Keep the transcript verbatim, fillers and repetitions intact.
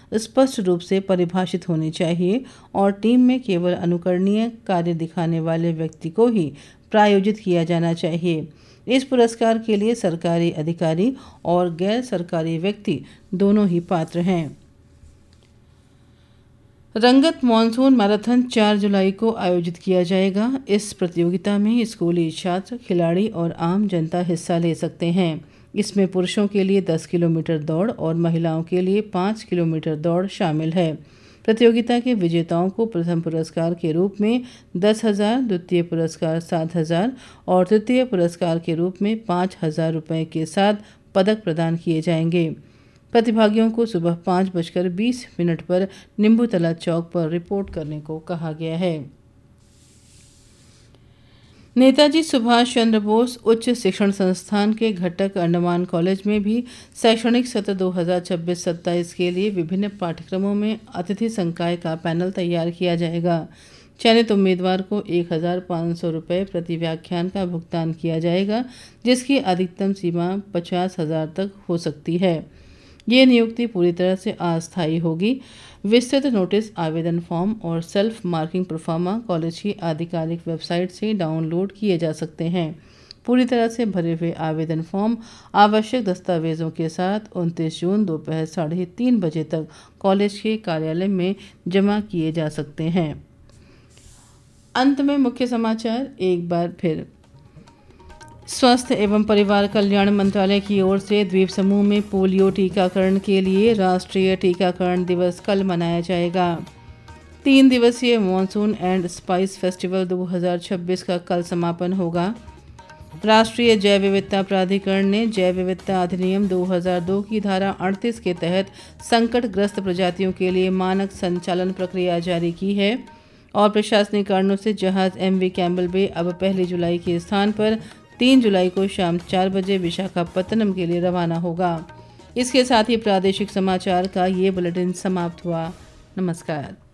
स्पष्ट रूप से परिभाषित होनी चाहिए और टीम में केवल अनुकरणीय कार्य दिखाने वाले व्यक्ति को ही प्रायोजित किया जाना चाहिए। इस पुरस्कार के लिए सरकारी अधिकारी और गैर सरकारी व्यक्ति दोनों ही पात्र हैं। रंगत मॉनसून मैराथन चार जुलाई को आयोजित किया जाएगा। इस प्रतियोगिता में स्कूली छात्र, खिलाड़ी और आम जनता हिस्सा ले सकते हैं। इसमें पुरुषों के लिए दस किलोमीटर दौड़ और महिलाओं के लिए पाँच किलोमीटर दौड़ शामिल है। प्रतियोगिता के विजेताओं को प्रथम पुरस्कार के रूप में दस हजार, द्वितीय पुरस्कार सात हजार और तृतीय पुरस्कार के रूप में पाँच हजार रुपये के साथ पदक प्रदान किए जाएंगे। प्रतिभागियों को सुबह पाँच बजकर बीस मिनट पर नींबूतला चौक पर रिपोर्ट करने को कहा गया है। नेताजी सुभाष चंद्र बोस उच्च शिक्षण संस्थान के घटक अंडमान कॉलेज में भी शैक्षणिक सत्र दो हज़ार छब्बीस सत्ताईस के लिए विभिन्न पाठ्यक्रमों में अतिथि संकाय का पैनल तैयार किया जाएगा। चयनित उम्मीदवार को एक हजार पाँच सौ रुपये प्रति व्याख्यान का भुगतान किया जाएगा, जिसकी अधिकतम सीमा पचास हजार तक हो सकती है। ये नियुक्ति पूरी तरह से अस्थायी होगी। विस्तृत नोटिस, आवेदन फॉर्म और सेल्फ मार्किंग प्रोफार्मा कॉलेज की आधिकारिक वेबसाइट से डाउनलोड किए जा सकते हैं। पूरी तरह से भरे हुए आवेदन फॉर्म आवश्यक दस्तावेजों के साथ उनतीस जून दोपहर साढ़े तीन बजे तक कॉलेज के कार्यालय में जमा किए जा सकते हैं। अंत में मुख्य समाचार एक बार फिर। स्वास्थ्य एवं परिवार कल्याण मंत्रालय की ओर से द्वीप समूह में पोलियो टीकाकरण के लिए राष्ट्रीय टीकाकरण दिवस कल मनाया जाएगा। तीन दिवसीय मॉनसून एंड स्पाइस फेस्टिवल दो हज़ार छब्बीस का कल समापन होगा। राष्ट्रीय जैव विविधता प्राधिकरण ने जैव विविधता अधिनियम दो हज़ार दो की धारा अड़तीस के तहत संकटग्रस्त प्रजातियों के लिए मानक संचालन प्रक्रिया जारी की है और प्रशासनिक कारणों से जहाज एम वी कैम्पबेल बे अब पहली जुलाई के स्थान पर तीन जुलाई को शाम चार बजे विशाखापत्तनम के लिए रवाना होगा। इसके साथ ही प्रादेशिक समाचार का ये बुलेटिन समाप्त हुआ। नमस्कार।